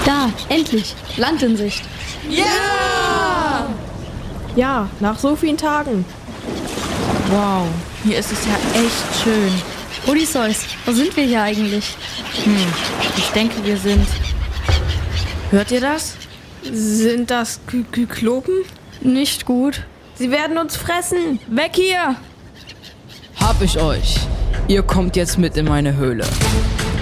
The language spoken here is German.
Da, endlich. Land in Sicht. Ja! Ja, nach so vielen Tagen. Wow, hier ist es ja echt schön. Odysseus, wo sind wir hier eigentlich? Ich denke, wir sind... Hört ihr das? Sind das Kyklopen? Nicht gut. Sie werden uns fressen. Weg hier! Hab ich euch. Ihr kommt jetzt mit in meine Höhle.